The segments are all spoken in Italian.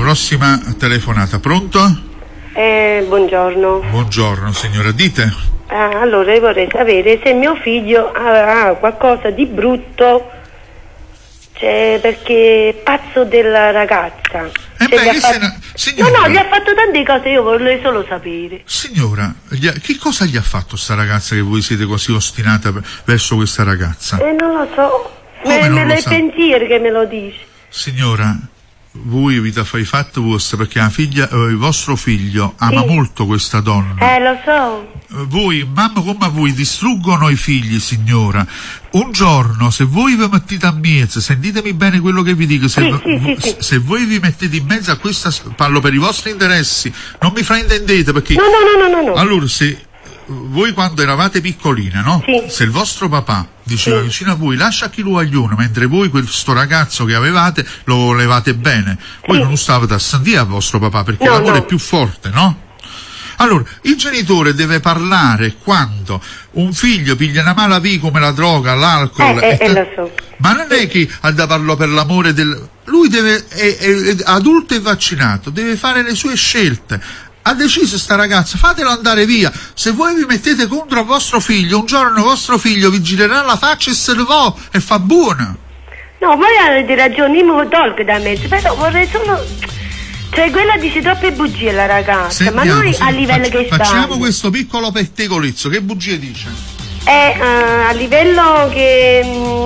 prossima telefonata. Pronto? Buongiorno. Buongiorno signora, dite. Allora io vorrei sapere se mio figlio ha qualcosa di brutto, cioè, perché è pazzo della ragazza. Signora, no, gli ha fatto tante cose, io vorrei solo sapere. Signora, che cosa gli ha fatto sta ragazza che voi siete così ostinata verso questa ragazza? Non lo so. Come non lo sa? Pensieri che me lo dici. Signora, voi avete fatto i fatti vostri perché il vostro figlio ama molto questa donna. Lo so. Voi, mamma come voi, distruggono i figli, signora. Un giorno, se voi vi mettete a mezzo, sentitemi bene quello che vi dico, se voi vi mettete in mezzo a questa, parlo per i vostri interessi, non mi fraintendete perché... No. Allora, se voi quando eravate piccoline, no? Sì. Se il vostro papà diceva vicino a voi lascia chi lo vogliono, mentre voi questo ragazzo che avevate lo volevate bene, voi non stavate a sentire al vostro papà perché l'amore è più forte, no? Allora, il genitore deve parlare quando un figlio piglia una mala via come la droga, l'alcol, lo so. ma non è che ha da parlare per l'amore del... Lui è adulto e vaccinato, deve fare le sue scelte. Ha deciso sta ragazza, fatelo andare via. Se voi vi mettete contro il vostro figlio, un giorno il vostro figlio vi girerà la faccia e se ne va e fa buona. No, voi avete ragione, io mi tolgo da mezzo, però vorrei solo... Cioè, quella dice troppe bugie la ragazza. Sentiamo, ma noi a livello che stiamo... Facciamo questo piccolo pettegolezzo, che bugie dice? A livello che...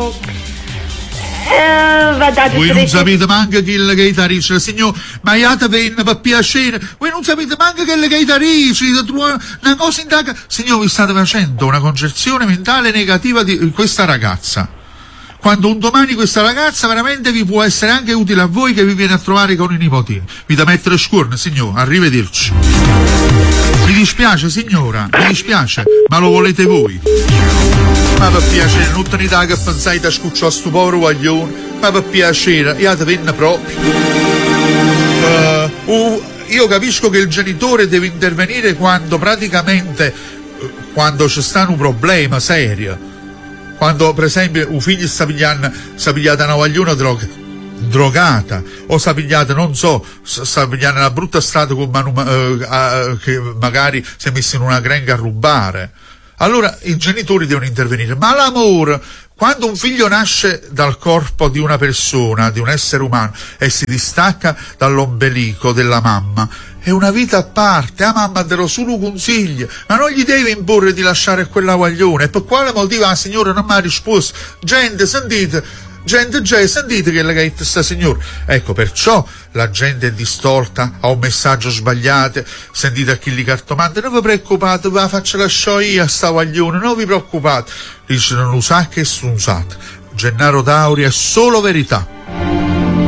voi non sapete manco che il gaitarice, signor, ma iate venna per piacere, voi non sapete manco che il gaitarice, una cosa indaga, signor, vi state facendo una concezione mentale negativa di questa ragazza. Quando un domani questa ragazza veramente vi può essere anche utile a voi che vi viene a trovare con i nipotini. Vi da mettere scorne, signor, arrivederci. Mi dispiace, signora, mi dispiace, ma lo volete voi. Ma per piacere, non tenete che pensate da scucciare a sto povero guaglione, ma per piacere, io te venna proprio. Io capisco che il genitore deve intervenire quando praticamente, quando c'è sta un problema serio. Quando per esempio un figlio sta pigliata una guagliona drogata, o sta pigliata, non so, sta pigliando una brutta strada con che magari si è messo in una grenga a rubare. Allora i genitori devono intervenire. Ma l'amore, quando un figlio nasce dal corpo di una persona, di un essere umano, e si distacca dall'ombelico della mamma, è una vita a parte. La mamma te lo solo consiglia, ma non gli deve imporre di lasciare quella guaglione. E per quale motivo la signora non mi ha risposto? Gente, sentite che le gaita sta signora. Ecco, perciò la gente è distorta, ha un messaggio sbagliato. Sentite a chi li cartomante, non vi preoccupate, ve la faccio lasciare io a sta guaglione, non vi preoccupate. Dice non usate che strunzate. Gennaro Tauri è solo verità.